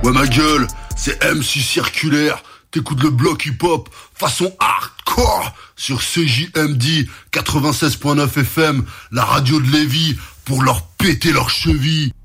Ouais ma gueule, c'est MC Circulaire. T'écoutes le bloc hip-hop façon hardcore sur CJMD 96.9 FM, la radio de Lévis, pour leur péter leurs chevilles.